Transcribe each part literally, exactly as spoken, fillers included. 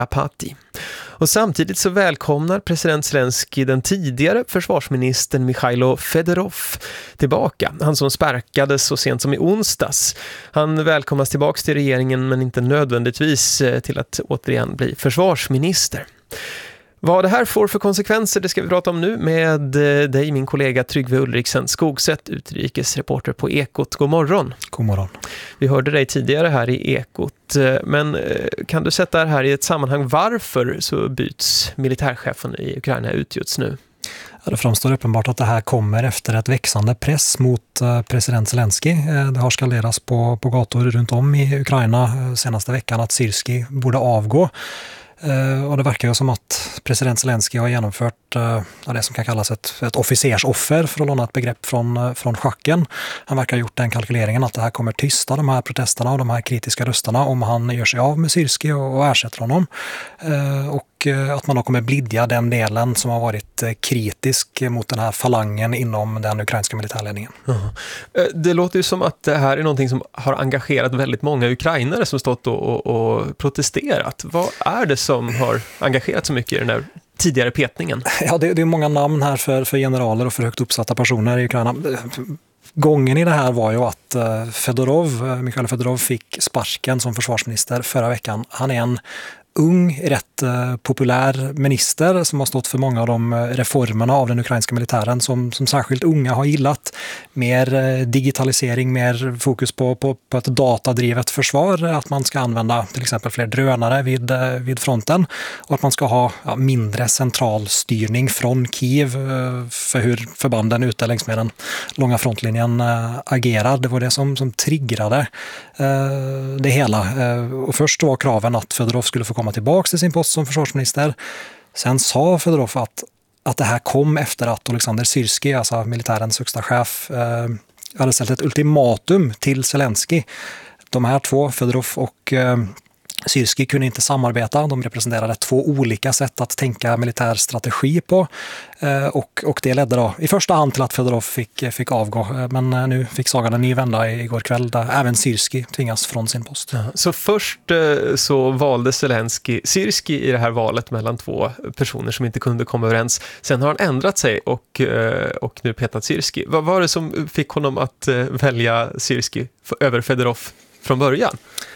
Apati. Och samtidigt så välkomnar president Zelensky den tidigare försvarsministern Mikhailo Fedorov tillbaka. Han som sparkades så sent som i onsdags. Han välkomnas tillbaka till regeringen men inte nödvändigtvis till att återigen bli försvarsminister. Vad det här får för konsekvenser, det ska vi prata om nu med dig, min kollega Tryggve Ulriksen Skogsätt, utrikesreporter på Ekot. God morgon. God morgon. Vi hörde dig tidigare här i Ekot, men kan du sätta det här i ett sammanhang? Varför så byts militärchefen i Ukraina ut just nu? Ja, det framstår uppenbart att det här kommer efter ett växande press mot president Zelensky. Det har skalderats på, på gator runt om i Ukraina senaste veckan att Syrskij borde avgå. Och det verkar ju som att president Zelensky har genomfört uh, det som kan kallas ett, ett officersoffer, för att låna ett begrepp från, uh, från schacken. Han verkar ha gjort den kalkyleringen att det här kommer tysta de här protesterna och de här kritiska rösterna om han gör sig av med Syrskij och, och ersätter honom. Uh, och uh, att man då kommer blidja den delen som har varit uh, kritisk mot den här falangen inom den ukrainska militärledningen. Uh-huh. Det låter ju som att det här är någonting som har engagerat väldigt många ukrainare som stått och, och, och protesterat. Vad är det som som har engagerat så mycket i den här tidigare petningen? Ja, det, det är många namn här för, för generaler och för högt uppsatta personer i Ukraina. Gången i det här var ju att Fedorov, Mikhail Fedorov fick sparken som försvarsminister förra veckan. Han är en ung, rätt eh, populär minister som har stått för många av de reformerna av den ukrainska militären som, som särskilt unga har gillat. Mer eh, digitalisering, mer fokus på, på, på ett datadrivet försvar, att man ska använda till exempel fler drönare vid, eh, vid fronten och att man ska ha ja, mindre central styrning från Kiev eh, för hur förbanden ute längs med den långa frontlinjen eh, agerar. Det var det som, som triggrade eh, det hela. Eh, och först var kraven att Fedorov skulle få komma tillbaka till sin post som försvarsminister. Sen sa Fedorov att, att det här kom efter att Oleksandr Syrskij, alltså militärens högsta chef, eh, hade ställt ett ultimatum till Zelensky. De här två, Fedorov och eh, Syrskij, kunde inte samarbeta. De representerade två olika sätt att tänka militär strategi på. Eh, och, och det ledde då i första hand till att Fedorov fick, fick avgå. Men eh, nu fick sagan en ny vända igår kväll där även Syrskij tvingas från sin post. Ja, så först eh, så valde Zelensky Syrskij i det här valet mellan två personer som inte kunde komma överens. Sen har han ändrat sig och, eh, och nu petat Syrskij. Vad var det som fick honom att eh, välja Syrskij över Fedorov från början?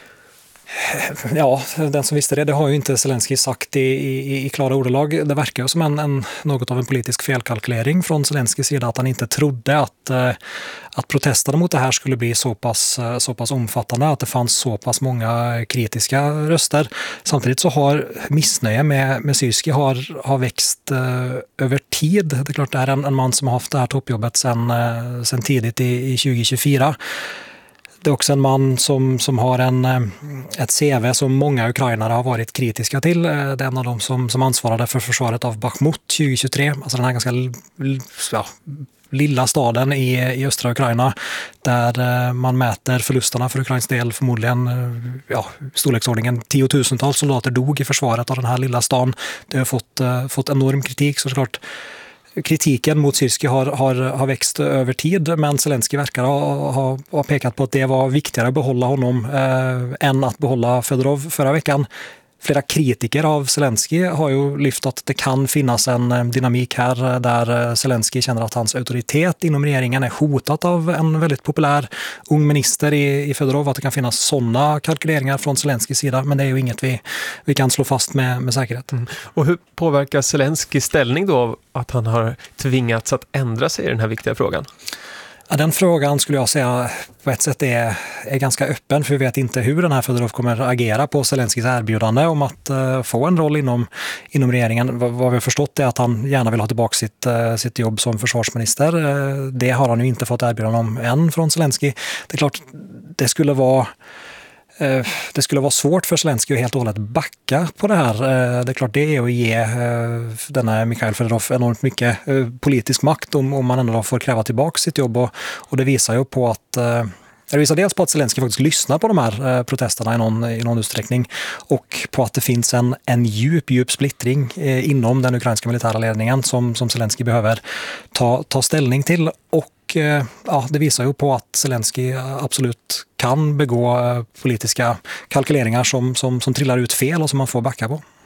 Ja, den som visste det, det har ju inte Zelensky sagt i, i, i klara ordalag. Det verkar ju som en, en, något av en politisk felkalkylering från Zelenskys sida att han inte trodde att, att protesterna mot det här skulle bli så pass, så pass omfattande, att det fanns så pass många kritiska röster. Samtidigt så har missnöje med, med Syrskij har, har växt eh, över tid. Det är klart det är en, en man som har haft det här toppjobbet sedan, eh, sedan tidigt i, i tjugo tjugofyra. Det är också en man som, som har en, ett C V som många ukrainare har varit kritiska till. Det är en av dem som, som ansvarade för försvaret av Bakhmut tjugo tjugotre. Alltså den här ganska ja, lilla staden i, i östra Ukraina där man mäter förlusterna för Ukrains del förmodligen ja, storleksordningen tiotusentals soldater dog i försvaret av den här lilla stan. Det har fått, fått enorm kritik så såklart. Kritiken mot Syrskij har, har, har växt över tid, men Zelensky verkar ha, ha, ha pekat på att det var viktigare att behålla honom eh, än att behålla Fedorov förra veckan. Flera kritiker av Zelensky har ju lyft att det kan finnas en dynamik här där Zelensky känner att hans auktoritet inom regeringen är hotat av en väldigt populär ung minister i, i Fedorov, att det kan finnas sådana kalkyleringar från Zelenskys sida, men det är ju inget vi, vi kan slå fast med, med säkerhet. Mm. Och hur påverkar Zelenskys ställning då av att han har tvingats att ändra sig i den här viktiga frågan? Ja, den frågan skulle jag säga på ett sätt är, är ganska öppen, för vi vet inte hur den här Fedorov kommer agera på Zelenskys erbjudande om att uh, få en roll inom, inom regeringen. V- vad vi har förstått är att han gärna vill ha tillbaka sitt, uh, sitt jobb som försvarsminister. Uh, det har han ju inte fått erbjudande om än från Zelensky. Det är klart, det skulle vara Det skulle vara svårt för Zelensky att helt och hållet backa på det här. Det är klart, det är att ge denna Mikhail Fedorov enormt mycket politisk makt om, om man ändå får kräva tillbaka sitt jobb. Och, och det visar ju på att det visar dels på att Zelensky faktiskt lyssnar på de här protesterna i någon, i någon utsträckning och på att det finns en, en djup, djup splittring inom den ukrainska militära ledningen som, som Zelensky behöver ta, ta ställning till. Och Och ja, det visar ju på att Zelensky absolut kan begå politiska kalkyleringar som, som, som trillar ut fel och som man får backa på.